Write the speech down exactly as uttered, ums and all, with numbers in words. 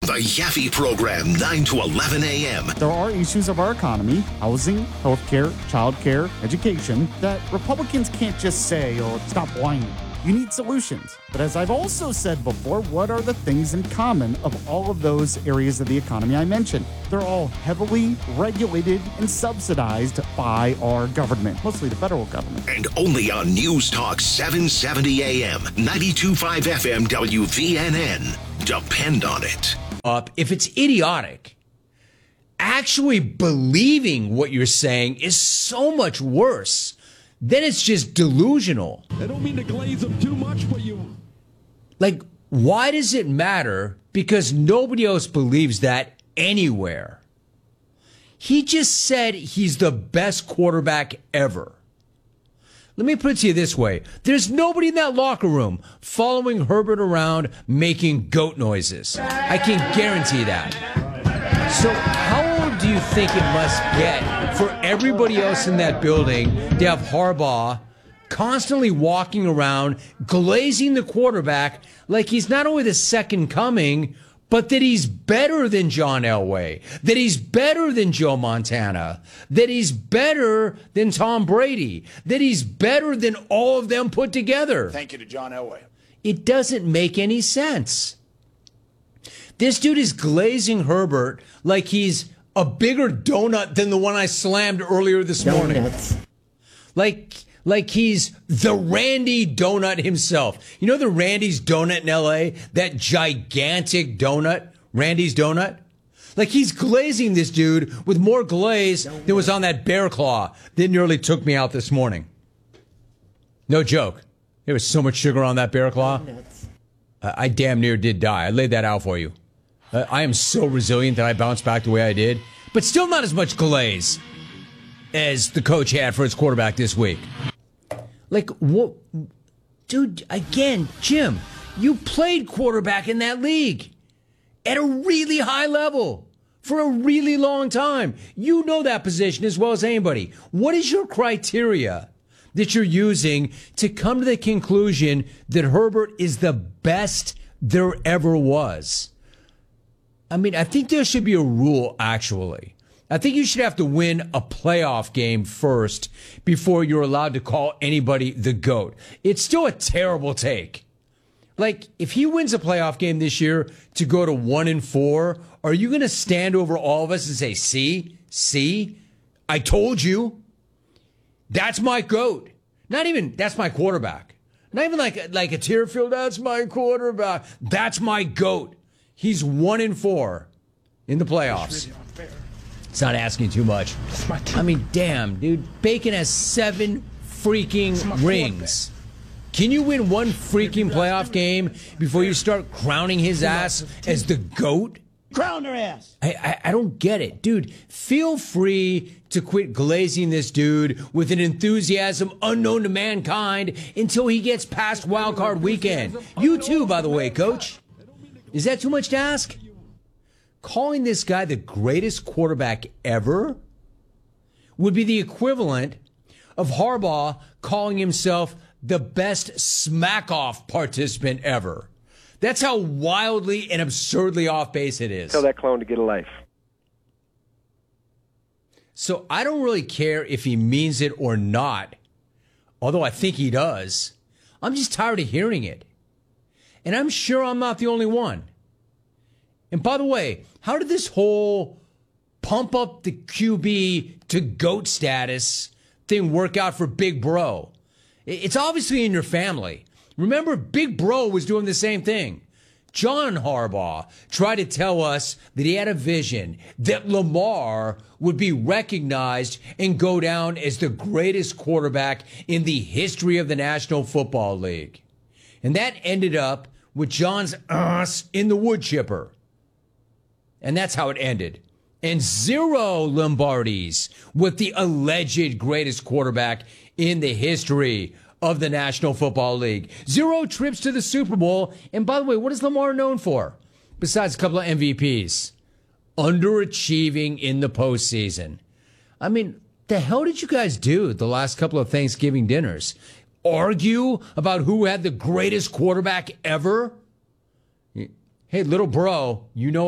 The Yaffe Program, nine to eleven a.m. There are issues of our economy, housing, healthcare, childcare, education, that Republicans can't just say, oh, stop whining. You need solutions. But as I've also said before, what are the things in common of all of those areas of the economy I mentioned? They're all heavily regulated and subsidized by our government, mostly the federal government. And only on News Talk seven seventy a.m., ninety-two point five F M W V N N. Depend on it. Up, if it's idiotic, actually believing what you're saying is so much worse. Then it's just delusional. I don't mean to glaze them too much for you. Like, why does it matter? Because nobody else believes that anywhere. He just said he's the best quarterback ever. Let me put it to you this way. There's nobody in that locker room following Herbert around making goat noises. I can guarantee that. So how old do you think it must get for everybody else in that building to have Harbaugh constantly walking around, glazing the quarterback like he's not only the second coming, but that he's better than John Elway, that he's better than Joe Montana, that he's better than Tom Brady, that he's better than all of them put together? Thank you to John Elway. It doesn't make any sense. This dude is glazing Herbert like he's a bigger donut than the one I slammed earlier this morning. Donuts. Like, like he's the Randy Donut himself. You know the Randy's Donut in L A? That gigantic donut, Randy's Donut? Like he's glazing this dude with more glaze than was on that bear claw that nearly took me out this morning. No joke. There was so much sugar on that bear claw. Uh, I damn near did die. I laid that out for you. Uh, I am so resilient that I bounced back the way I did. But still not as much glaze as the coach had for his quarterback this week. Like, what? Dude, again, Jim, you played quarterback in that league at a really high level for a really long time. You know that position as well as anybody. What is your criteria that you're using to come to the conclusion that Herbert is the best there ever was? I mean, I think there should be a rule, actually. I think you should have to win a playoff game first before you're allowed to call anybody the GOAT. It's still a terrible take. Like, if he wins a playoff game this year to go to one and four, are you going to stand over all of us and say, see, see, I told you, that's my GOAT. Not even, that's my quarterback. Not even like, like a Tearfield, that's my quarterback. That's my GOAT. He's one and four in the playoffs. It's not asking too much. I mean, damn, dude. Bacon has seven freaking rings. Can you win one freaking playoff game before you start crowning his ass as the GOAT? Crown their ass. I, I, I don't get it. Dude, feel free to quit glazing this dude with an enthusiasm unknown to mankind until he gets past Wild Card Weekend. You too, by the way, Coach. Is that too much to ask? Calling this guy the greatest quarterback ever would be the equivalent of Harbaugh calling himself the best smack-off participant ever. That's how wildly and absurdly off base it is. Tell that clone to get a life. So I don't really care if he means it or not, although I think he does. I'm just tired of hearing it. And I'm sure I'm not the only one. And by the way, how did this whole pump up the Q B to GOAT status thing work out for Big Bro? It's obviously in your family. Remember, Big Bro was doing the same thing. John Harbaugh tried to tell us that he had a vision that Lamar would be recognized and go down as the greatest quarterback in the history of the National Football League. And that ended up with John's ass in the wood chipper. And that's how it ended. And zero Lombardis with the alleged greatest quarterback in the history of the National Football League. Zero trips to the Super Bowl. And by the way, what is Lamar known for? Besides a couple of M V Ps. Underachieving in the postseason. I mean, the hell did you guys do the last couple of Thanksgiving dinners? Argue about who had the greatest quarterback ever? Hey, little bro, you know